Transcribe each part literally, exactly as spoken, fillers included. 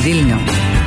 Vilnių.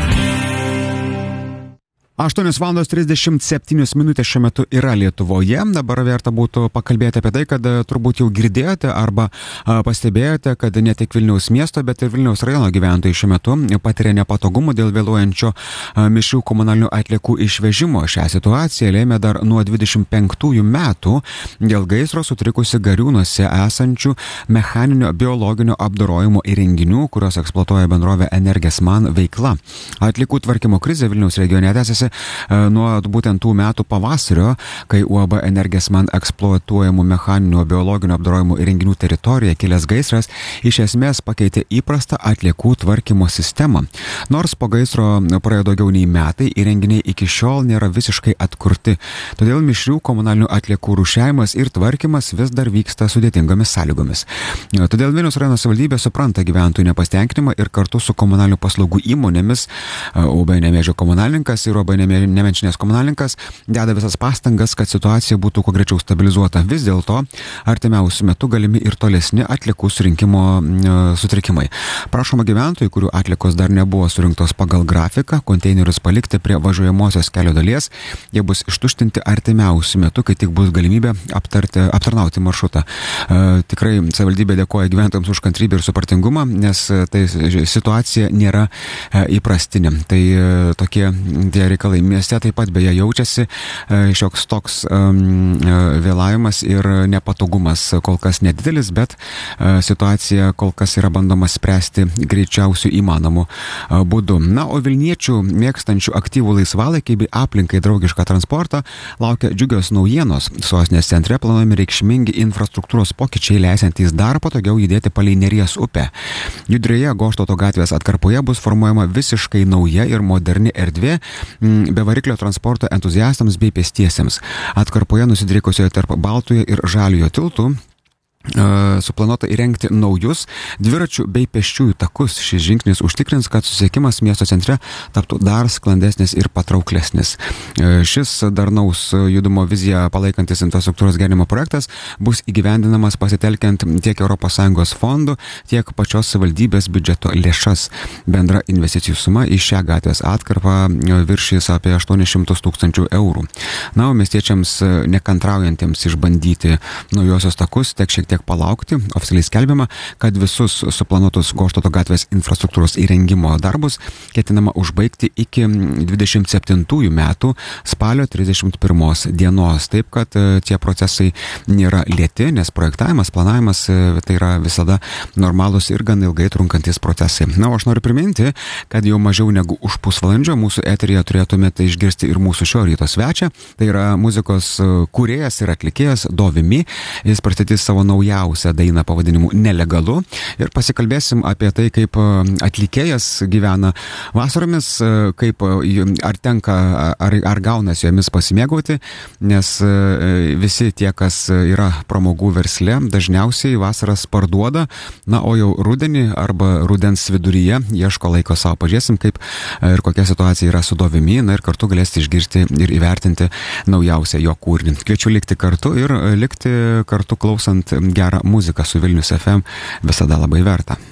aštuonios valandos trisdešimt septynios minutės šiuo metu yra Lietuvoje. Dabar verta būtų pakalbėti apie tai, kad turbūt jau girdėjote arba a, pastebėjote, kad ne tik Vilniaus miesto, bet ir Vilniaus rajono gyventojai šiuo metu patiria nepatogumų dėl vėluojančio a, mišrių komunalinių atliekų išvežimo. Šią situaciją lėmė dar nuo dvidešimt penktųjų metų dėl gaisro sutrikusi Gariūnuose esančių mechaninio biologinio apdorojimo įrenginių, kurios eksploatuoja bendrovė Energesman veikla. Atliekų tvarkymo krizė Vilniaus regione tęsiasi nuo būtent tų metų pavasario, kai U A B Energesman eksploatuojamų mechaninio biologinio apdorojimo įrenginių teritorijoje kilęs gaisras iš esmės pakeitė įprastą atliekų tvarkymo sistemą. Nors po gaisro praėjo daugiau nei metai, įrenginiai iki šiol nėra visiškai atkurti. Todėl mišrių komunalinių atliekų rūšiavimas ir tvarkymas vis dar vyksta sudėtingomis sąlygomis. Todėl Vilniaus rajono savivaldybė supranta gyventojų nepasitenkinimą ir kartu su komunalinių paslaugų įmonėmis U A B Nemėžio komunalininkas ir U A B Nemenčinės komunalininkas deda visas pastangas, kad situacija būtų kuo greičiau stabilizuota. Vis dėlto artimiausiu metu galimi ir tolesni atliekų surinkimo sutrikimai. Prašoma gyventojų, kurių atliekos dar nebuvo surinktos pagal grafiką, konteinerius palikti prie važiuojamosios kelio dalies. Jie bus ištuštinti artimiausiu metu, kai tik bus galimybė aptarti, aptarnauti maršrutą. E, tikrai savivaldybė dėkoja gyventojams už kantrybę ir supratingumą, nes tai situacija nėra e, įprastinė. Tai e, tokie tie reikalai mieste taip pat beje jaučiasi šioks toks um, vėlavimas ir nepatogumas kol kas nedidelis, bet uh, situacija kol kas yra bandoma spręsti greičiausių įmanomų uh, būdų. Na, o Vilniečių mėgstančių aktyvų laisvalaikį bei aplinkai draugišką transportą laukia džiugios naujienos. Sostinės centre planuojami reikšmingi infrastruktūros pokyčiai, leisiantys dar patogiau judėti palei Neries upę. Judrioje Goštauto gatvės atkarpoje bus formuojama visiškai nauja ir moderni erdvė be variklio transporto entuziastams bei pėstiesiems. Atkarpoje nusidriekosioje tarp Baltojo ir Žaliojo tiltų suplanuota įrengti naujus dviračių bei pėsčiųjų takus. Šis žingsnis užtikrins, kad susisiekimas miesto centre taptų dar sklandesnis ir patrauklesnis. Šis darnaus judumo viziją palaikantis infrastruktūros gerinimo projektas bus įgyvendinamas pasitelkiant tiek Europos Sąjungos fondų, tiek pačios savivaldybės biudžeto lėšas. Bendra investicijų suma į šią gatvės atkarpą viršys apie aštuonis šimtus tūkstančių eurų. Na, o miestiečiams nekantraujantiems išbandyti naujosios takus tek šiek tiek palaukti. Oficialiai skelbiama, kad visus suplanuotus Goštauto gatvės infrastruktūros įrengimo darbus ketinama užbaigti iki dvidešimt septintųjų metų spalio trisdešimt pirmos dienos. Taip, kad tie procesai nėra lėti, nes projektavimas, planavimas tai yra visada normalūs ir gan ilgai trunkantis procesai. Na, o aš noriu priminti, kad jau mažiau negu už pusvalandžio mūsų eteryje turėtumėte išgirsti ir mūsų šio ryto svečią. Tai yra muzikos kūrėjas ir atlikėjas Dovimi. Jis pristatys savo naujausią dainą pavadinimu Nelegalu ir pasikalbėsim apie tai, kaip atlikėjas gyvena vasaromis, kaip ar tenka, ar, ar gaunasi jomis pasimėgauti, nes visi tie, kas yra pramogų versle, dažniausiai vasaras parduoda, na, o jau rudenį arba rudens viduryje ieško laiko savo. Pažiūrėsim, kaip ir kokia situacija yra su Dovimi, na ir kartu galėsite išgirsti ir įvertinti naujausią jo kūrinį. Kviečiu likti kartu ir likti kartu klausant gerą muziką su Vilnius F M visada labai verta.